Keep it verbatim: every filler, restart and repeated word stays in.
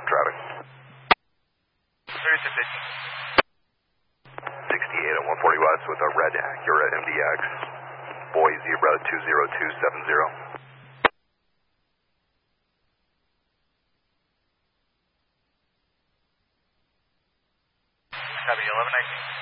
traffic. thirty-six fifty. sixty-eight at one forty west with a red Acura M D X. Boy Zebra two zero two seven zero. Copy, eleven nineteen.